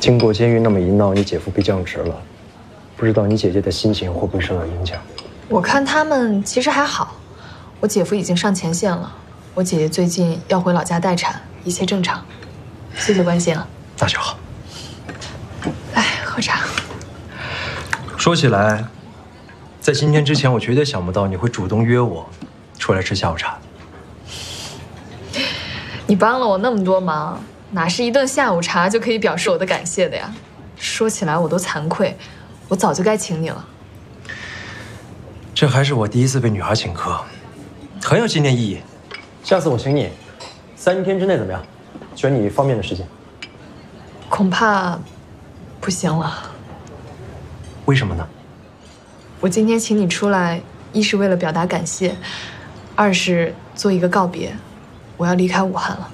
经过监狱那么一闹，你姐夫被降职了，不知道你姐姐的心情会不会受到影响？ 我看他们其实还好，我姐夫已经上前线了，我姐姐最近要回老家待产，一切正常。谢谢关心啊。 那就好。 来喝茶。 说起来，在今天之前，我绝对想不到你会主动约我出来吃下午茶。 你帮了我那么多忙，哪是一顿下午茶就可以表示我的感谢的呀？说起来我都惭愧，我早就该请你了。 这还是我第一次被女孩请客，很有纪念意义。下次我请你，3天之内怎么样？选你方便的时间。 恐怕不行了。 为什么呢？ 我今天请你出来，一是为了表达感谢，二是做一个告别。我要离开武汉了。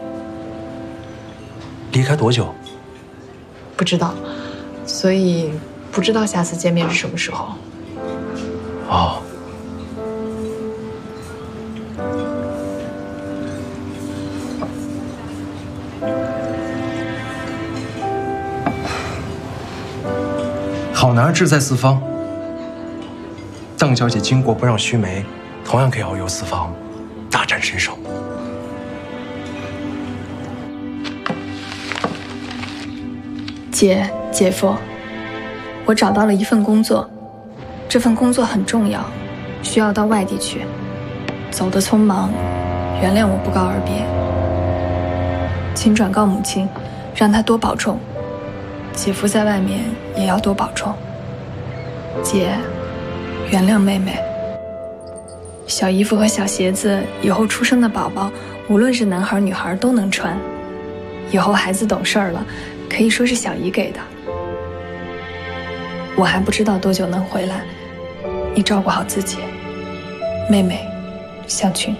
离开多久？ 不知道，所以不知道下次见面是什么时候。 哦。好男儿志在四方。邓小姐巾帼不让须眉，同样可以遨游四方，大展身手。 姐，姐夫，我找到了一份工作，这份工作很重要，需要到外地去，走得匆忙，原谅我不告而别。请转告母亲，让她多保重。姐夫在外面也要多保重。姐，原谅妹妹。小衣服和小鞋子，以后出生的宝宝，无论是男孩女孩都能穿。以后孩子懂事了，可以说是小姨给的。我还不知道多久能回来，你照顾好自己。妹妹，向群。